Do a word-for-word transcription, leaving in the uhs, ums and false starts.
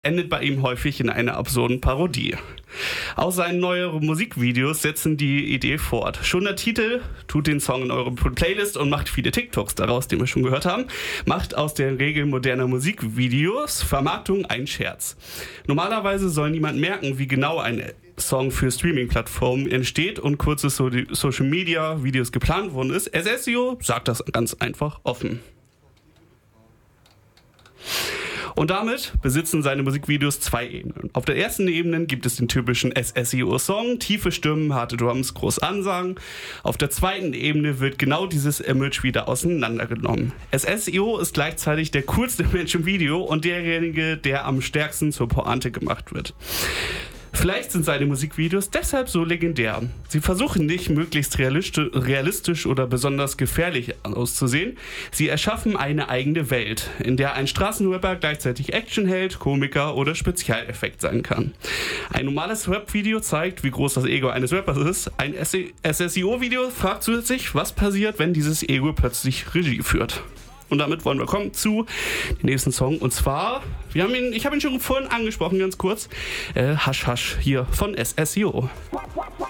endet bei ihm häufig in einer absurden Parodie. Auch seine neueren Musikvideos setzen die Idee fort. Schon der Titel tut den Song in eure Playlist und macht viele TikToks daraus, die wir schon gehört haben. Macht aus der Regel moderner Musikvideos Vermarktung einen Scherz. Normalerweise soll niemand merken, wie genau ein Song für Streaming-Plattformen entsteht und kurze so Social-Media-Videos geplant worden ist. S S I O sagt das ganz einfach offen. Und damit besitzen seine Musikvideos zwei Ebenen. Auf der ersten Ebene gibt es den typischen S S I O-Song, tiefe Stimmen, harte Drums, groß Ansagen. Auf der zweiten Ebene wird genau dieses Image wieder auseinandergenommen. S S I O ist gleichzeitig der coolste Mensch im Video und derjenige, der am stärksten zur Pointe gemacht wird. Vielleicht sind seine Musikvideos deshalb so legendär. Sie versuchen nicht, möglichst realistisch oder besonders gefährlich auszusehen. Sie erschaffen eine eigene Welt, in der ein Straßenrapper gleichzeitig Actionheld, Komiker oder Spezialeffekt sein kann. Ein normales Rap-Video zeigt, wie groß das Ego eines Rappers ist. Ein S S I O-Video fragt zusätzlich, was passiert, wenn dieses Ego plötzlich Regie führt. Und damit wollen wir kommen zu dem nächsten Song. Und zwar, wir haben ihn, ich habe ihn schon vorhin angesprochen, ganz kurz. Äh, Hasch Hasch hier von S S I O.